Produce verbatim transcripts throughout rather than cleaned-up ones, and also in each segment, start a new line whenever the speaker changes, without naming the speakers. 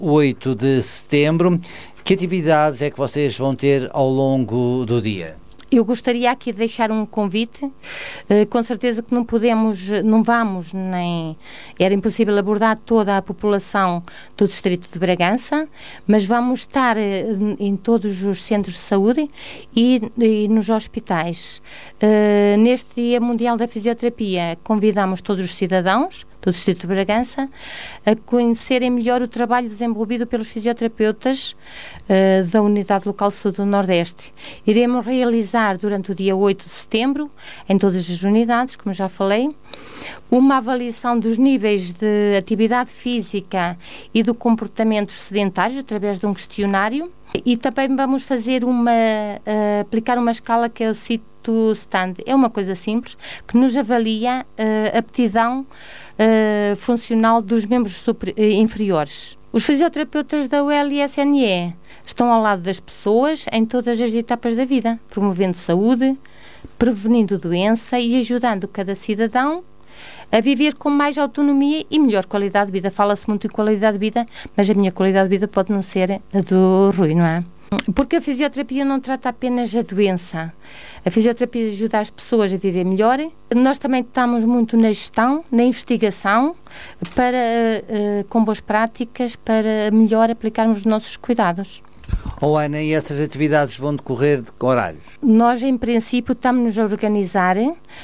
oito de setembro. Que atividades é que vocês vão ter ao longo do dia?
Eu gostaria aqui de deixar um convite, uh, com certeza que não podemos, não vamos, nem era impossível abordar toda a população do Distrito de Bragança, mas vamos estar uh, em todos os centros de saúde e, e nos hospitais. Uh, neste Dia Mundial da Fisioterapia, convidamos todos os cidadãos do Distrito de Bragança a conhecerem melhor o trabalho desenvolvido pelos fisioterapeutas uh, da Unidade Local de Saúde do Nordeste. Iremos realizar durante o dia oito de setembro, em todas as unidades, como já falei, uma avaliação dos níveis de atividade física e do comportamento sedentário através de um questionário, e também vamos fazer uma, uh, aplicar uma escala que é o Sit-to-Stand. É uma coisa simples que nos avalia uh, a aptidão Uh, funcional dos membros super, uh, inferiores. Os fisioterapeutas da U L S N E estão ao lado das pessoas em todas as etapas da vida, promovendo saúde, prevenindo doença e ajudando cada cidadão a viver com mais autonomia e melhor qualidade de vida. Fala-se muito em qualidade de vida, mas a minha qualidade de vida pode não ser a do Rui, não é? Porque a fisioterapia não trata apenas a doença. A fisioterapia ajuda as pessoas a viver melhor. Nós também estamos muito na gestão, na investigação, para, uh, com boas práticas, para melhor aplicarmos os nossos cuidados.
Oh, Ana, e essas atividades vão decorrer de que horários?
Nós, em princípio, estamos-nos a organizar.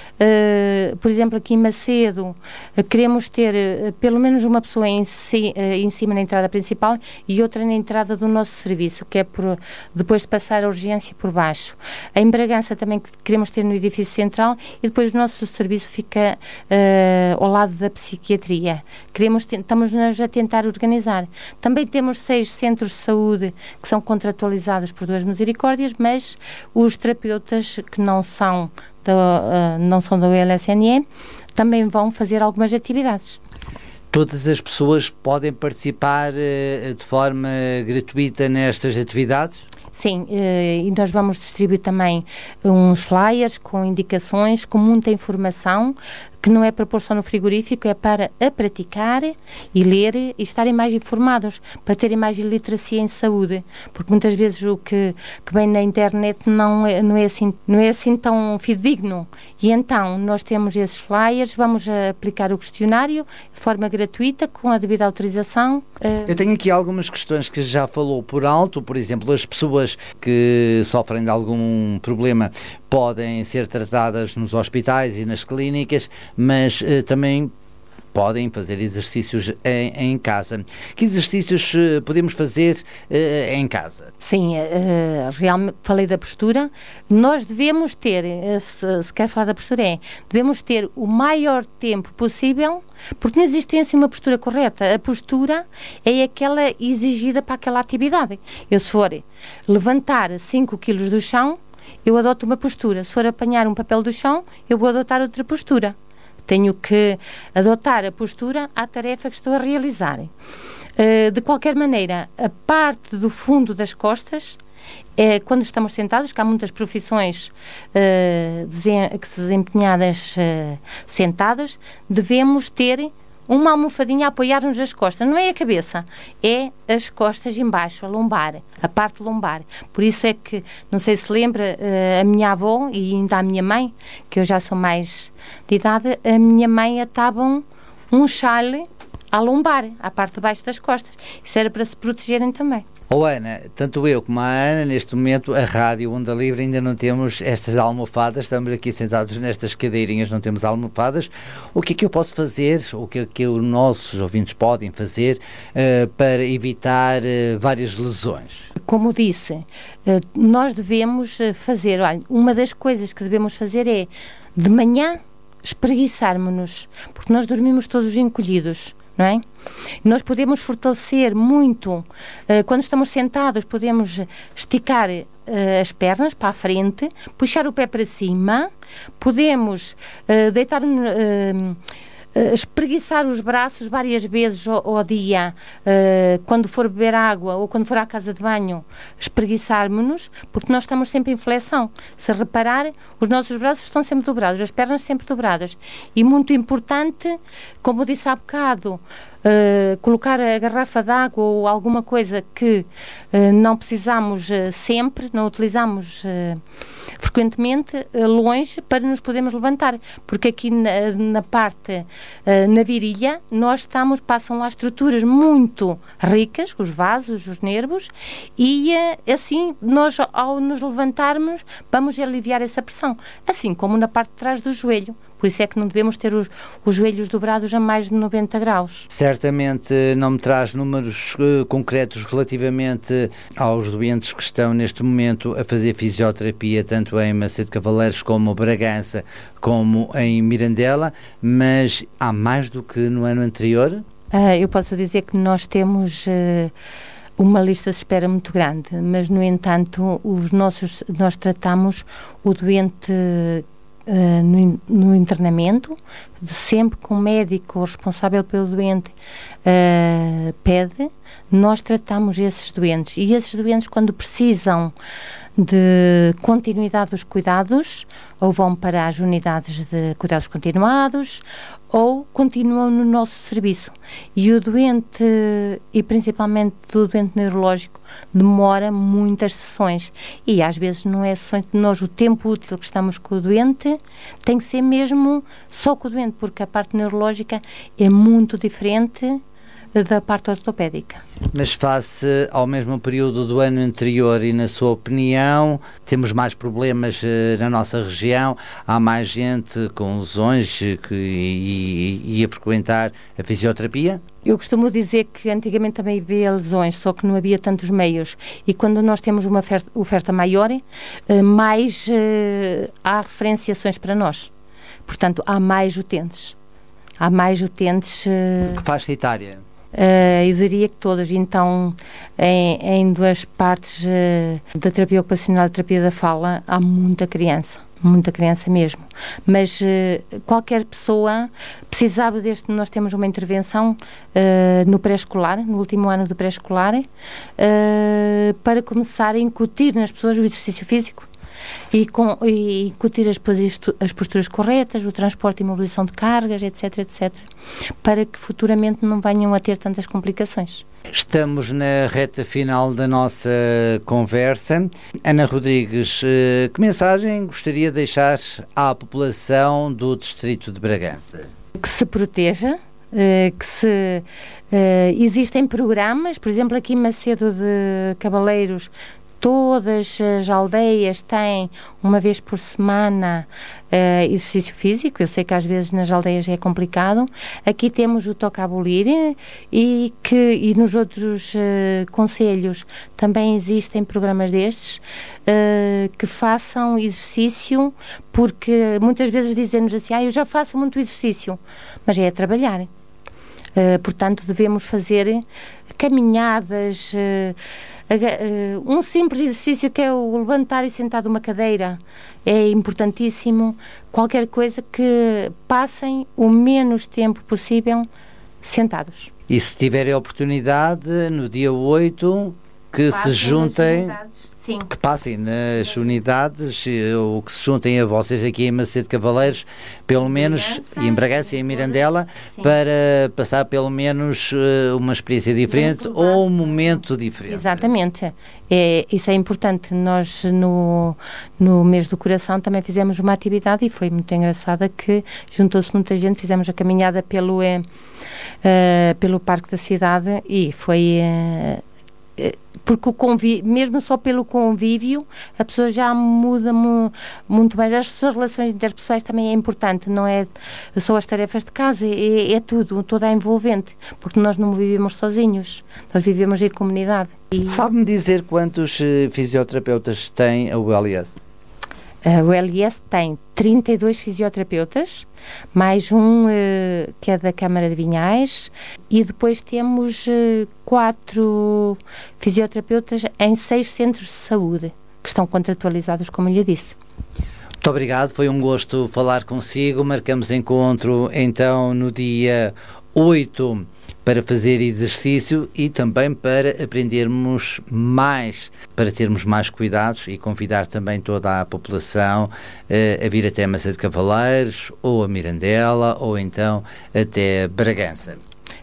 Uh, por exemplo, aqui em Macedo, uh, queremos ter uh, pelo menos uma pessoa em, si, uh, em cima na entrada principal e outra na entrada do nosso serviço, que é por, depois de passar a urgência por baixo. Em Bragança também queremos ter no edifício central e depois o nosso serviço fica uh, ao lado da psiquiatria. Queremos te- estamos-nos a tentar organizar. Também temos seis centros de saúde que são contratualizados por duas misericórdias, mas os terapeutas que não são da, uh, não são da U L S N E também vão fazer algumas atividades.
Todas as pessoas podem participar uh, de forma gratuita nestas atividades?
Sim, e nós vamos distribuir também uns flyers com indicações, com muita informação, que não é para pôr só no frigorífico, é para a praticar e ler e estarem mais informados, para terem mais iliteracia em saúde, porque muitas vezes o que, que vem na internet não é, não, é assim, não é assim tão fidedigno. E então nós temos esses flyers, vamos aplicar o questionário de forma gratuita, com a devida autorização.
Eu tenho aqui algumas questões que já falou por alto, por exemplo, as pessoas que sofrem de algum problema podem ser tratadas nos hospitais e nas clínicas, mas uh, também podem fazer exercícios em, em casa. Que exercícios uh, podemos fazer uh, em casa?
Sim, uh, realmente falei da postura. Nós devemos ter, uh, se, se quer falar da postura, é, devemos ter o maior tempo possível, porque não existe assim uma postura correta. A postura é aquela exigida para aquela atividade. Eu, se for levantar cinco quilos do chão, eu adoto uma postura. Se for apanhar um papel do chão, eu vou adotar outra postura. Tenho que adotar a postura à tarefa que estou a realizar. Uh, de qualquer maneira, a parte do fundo das costas, é, quando estamos sentados, que há muitas profissões uh, desen- que se desempenhadas uh, sentados, devemos ter uma almofadinha a apoiar-nos as costas. Não é a cabeça, é as costas embaixo, a lombar, a parte lombar. Por isso é que, não sei se lembra, a minha avó e ainda a minha mãe, que eu já sou mais de idade, a minha mãe atavam um chale à lombar, à parte de baixo das costas. Isso era para se protegerem também.
Oh, Ana, tanto eu como a Ana, neste momento, a Rádio Onda Livre, ainda não temos estas almofadas, estamos aqui sentados nestas cadeirinhas, não temos almofadas. O que é que eu posso fazer, o que é que os nossos ouvintes podem fazer uh, para evitar uh, várias lesões?
Como disse, uh, nós devemos fazer, olha, uma das coisas que devemos fazer é, de manhã, espreguiçarmos-nos, porque nós dormimos todos encolhidos. Não é? Nós podemos fortalecer muito, uh, quando estamos sentados, podemos esticar uh, as pernas para a frente, puxar o pé para cima, podemos uh, deitar, uh, uh, espreguiçar os braços várias vezes ao, ao dia, uh, quando for beber água ou quando for à casa de banho, espreguiçarmos-nos, porque nós estamos sempre em flexão. Se reparar, os nossos braços estão sempre dobrados, as pernas sempre dobradas. E muito importante, como eu disse há bocado, uh, colocar a garrafa de água ou alguma coisa que uh, não precisamos uh, sempre, não utilizamos uh, frequentemente, uh, longe para nos podermos levantar, porque aqui na, na parte, uh, na virilha, nós estamos, passam lá estruturas muito ricas, os vasos, os nervos, e uh, assim, nós ao nos levantarmos, vamos aliviar essa pressão, assim como na parte de trás do joelho. Por isso é que não devemos ter os, os joelhos dobrados a mais de noventa graus.
Certamente não me traz números uh, concretos relativamente aos doentes que estão neste momento a fazer fisioterapia, tanto em Macedo Cavaleiros como Bragança, como em Mirandela, mas há mais do que no ano anterior?
Uh, eu posso dizer que nós temos uh, uma lista de espera muito grande, mas, no entanto, os nossos, nós tratamos o doente Uh, no, no internamento, de sempre com o médico responsável pelo doente uh, pede, nós tratamos esses doentes. E esses doentes, quando precisam de continuidade dos cuidados, ou vão para as unidades de cuidados continuados, ou continuam no nosso serviço. E o doente, e principalmente o doente neurológico, demora muitas sessões. E às vezes não é sessões de nós, o tempo útil que estamos com o doente tem que ser mesmo só com o doente, porque a parte neurológica é muito diferente da parte ortopédica.
Mas face ao mesmo período do ano anterior e, na sua opinião, temos mais problemas uh, na nossa região? Há mais gente com lesões uh, que, e, e a frequentar a fisioterapia?
Eu costumo dizer que antigamente também havia lesões, só que não havia tantos meios. E quando nós temos uma oferta, oferta maior, uh, mais uh, há referenciações para nós. Portanto, há mais utentes. Há mais utentes... Uh,
que faixa etária?
Uh, eu diria que todas. Então, em, em duas partes uh, da terapia ocupacional e da terapia da fala, há muita criança, muita criança mesmo. Mas uh, qualquer pessoa precisava deste, nós temos uma intervenção uh, no pré-escolar, no último ano do pré-escolar, uh, para começar a incutir nas pessoas o exercício físico. E, com, e incutir as, as posturas corretas, o transporte e mobilização de cargas, etc, etcétera, para que futuramente não venham a ter tantas complicações.
Estamos na reta final da nossa conversa. Ana Rodrigues, que mensagem gostaria de deixar à população do distrito de Bragança?
Que se proteja, que se... Existem programas, por exemplo, aqui em Macedo de Cavaleiros, todas as aldeias têm, uma vez por semana, uh, exercício físico. Eu sei que às vezes nas aldeias é complicado. Aqui temos o Toca a Abolir e, que, e nos outros uh, concelhos também existem programas destes uh, que façam exercício, porque muitas vezes dizem-nos assim, ah, eu já faço muito exercício, mas é a trabalhar. Uh, portanto, devemos fazer caminhadas, uh, uh, um simples exercício que é o levantar e sentar de uma cadeira, é importantíssimo. Qualquer coisa que passem o menos tempo possível sentados.
E se tiverem a oportunidade, no dia oito, que passem se juntem...
Sim.
Que passem nas unidades, ou que se juntem a vocês aqui em Macedo Cavaleiros, pelo menos, Bragança, e em Bragança e em Mirandela, sim, para passar pelo menos uma experiência diferente ou um momento diferente.
Exatamente. É, isso é importante. Nós, no, no mês do coração, também fizemos uma atividade e foi muito engraçada, que juntou-se muita gente, fizemos a caminhada pelo, eh, uh, pelo Parque da Cidade e foi... Uh, porque o convívio, mesmo só pelo convívio, a pessoa já muda mu, muito bem. As suas relações interpessoais também é importante, não é só as tarefas de casa, é, é tudo, toda a envolvente, porque nós não vivemos sozinhos, nós vivemos em comunidade. E...
Sabe-me dizer quantos uh, fisioterapeutas tem a U L S?
A U L S tem trinta e dois fisioterapeutas, mais um uh, que é da Câmara de Vinhais, e depois temos uh, quatro fisioterapeutas em seis centros de saúde, que estão contratualizados, como lhe disse.
Muito obrigado, foi um gosto falar consigo. Marcamos encontro então no dia oito para fazer exercício e também para aprendermos mais, para termos mais cuidados, e convidar também toda a população uh, a vir até Macedo Cavaleiros, ou a Mirandela, ou então até Bragança.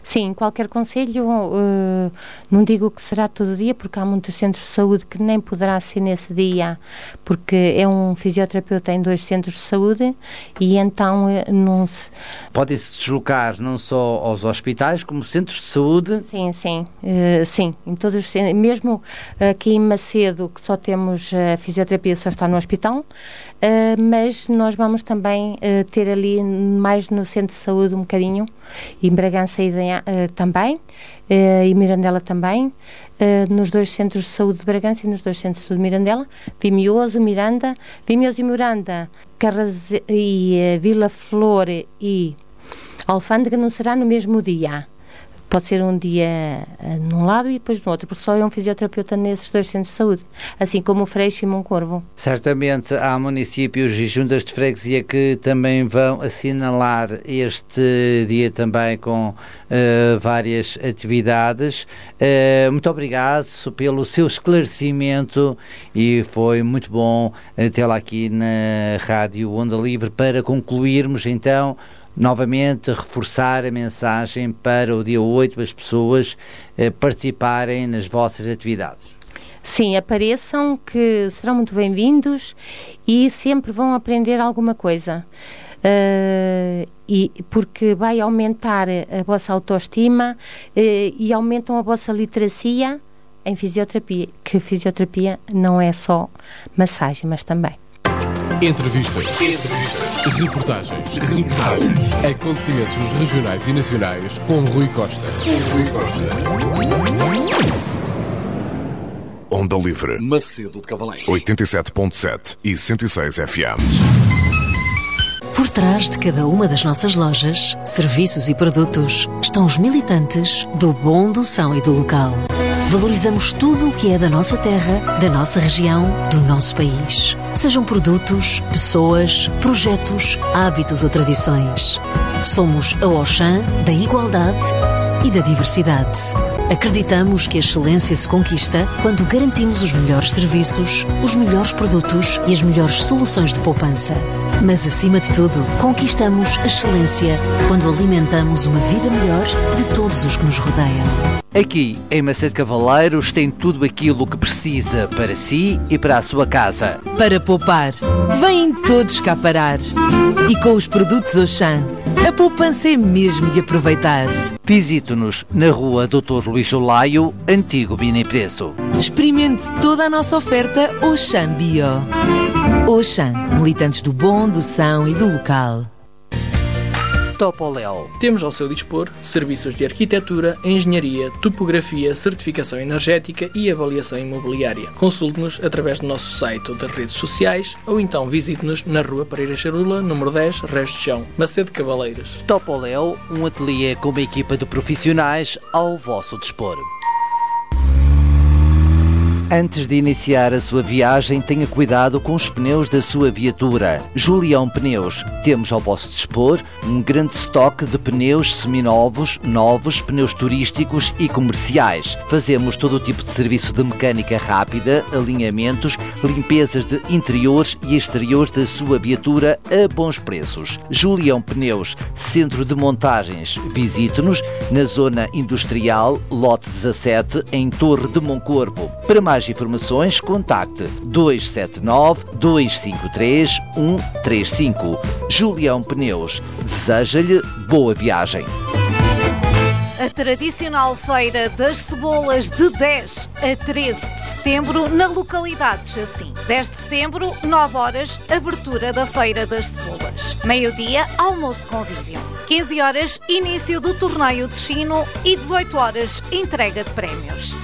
Sim, qualquer concelho, uh, não digo que será todo dia, porque há muitos centros de saúde que nem poderá ser nesse dia, porque é um fisioterapeuta em dois centros de saúde e então uh, não se...
Podem-se deslocar não só aos hospitais, como centros de saúde?
Sim, sim, uh, sim, em todos os centros, mesmo aqui em Macedo, que só temos a fisioterapia, só está no hospital, uh, mas nós vamos também uh, ter ali mais no centro de saúde um bocadinho, e em Bragança e uh, também, uh, e Mirandela também, uh, nos dois centros de saúde de Bragança e nos dois centros de saúde de Mirandela, Vimioso, Miranda, Vimioso e Miranda, Carraze e uh, Vila Flor e Alfândega não será no mesmo dia. Pode ser um dia uh, num lado e depois no outro, porque só é um fisioterapeuta nesses dois centros de saúde, assim como o Freixo e Moncorvo.
Certamente há municípios e juntas de freguesia que também vão assinalar este dia também com uh, várias atividades. Uh, muito obrigado pelo seu esclarecimento e foi muito bom tê-la aqui na Rádio Onda Livre para concluirmos então novamente reforçar a mensagem para o dia oito, as pessoas eh, participarem nas vossas atividades.
Sim, apareçam, que serão muito bem-vindos e sempre vão aprender alguma coisa. Uh, e, porque vai aumentar a vossa autoestima uh, e aumentam a vossa literacia em fisioterapia, que fisioterapia não é só massagem, mas também.
Entrevistas, Entrevistas. Reportagens, Reportagens, acontecimentos regionais e nacionais com Rui Costa. Com Rui Costa.
Onda Livre,
Macedo de Cavaleiros,
oitenta e sete ponto sete e cento e seis F M.
Por trás de cada uma das nossas lojas, serviços e produtos estão os militantes do bom, do são e do local. Valorizamos tudo o que é da nossa terra, da nossa região, do nosso país. Sejam produtos, pessoas, projetos, hábitos ou tradições. Somos a Auchan da igualdade e da diversidade. Acreditamos que a excelência se conquista quando garantimos os melhores serviços, os melhores produtos e as melhores soluções de poupança. Mas, acima de tudo, conquistamos a excelência quando alimentamos uma vida melhor de todos os que nos rodeiam.
Aqui, em Macedo de Cavaleiros, tem tudo aquilo que precisa para si e para a sua casa.
Para poupar, vêm todos cá parar. E com os produtos Auchan, a poupança é mesmo de aproveitar.
Visite-nos na rua doutor Luís Olaio, antigo Bina e Preço.
Experimente toda a nossa oferta Auchan Bio. Auchan, militantes do bom, do são e do local.
Topoléu.
Temos ao seu dispor serviços de arquitetura, engenharia, topografia, certificação energética e avaliação imobiliária. Consulte-nos através do nosso site ou das redes sociais ou então visite-nos na rua Pereira Charula, número dez, Resto de Chão, Macedo de Cavaleiros.
Topoléu, um ateliê com uma equipa de profissionais ao vosso dispor. Antes de iniciar a sua viagem, tenha cuidado com os pneus da sua viatura. Julião Pneus. Temos ao vosso dispor um grande estoque de pneus seminovos, novos, pneus turísticos e comerciais. Fazemos todo o tipo de serviço de mecânica rápida, alinhamentos, limpezas de interiores e exteriores da sua viatura a bons preços. Julião Pneus, centro de montagens. Visite-nos na zona industrial, lote dezassete, em Torre de Moncorvo. Para mais informações, contacte dois sete nove, dois cinco três, um três cinco. Julião Pneus deseja-lhe boa viagem.
A tradicional Feira das Cebolas de dez a treze de setembro na localidade de Chacim. dez de setembro, nove horas, abertura da Feira das Cebolas. Meio-dia, almoço convívio. quinze horas, início do torneio de Chino e dezoito horas, entrega de prémios.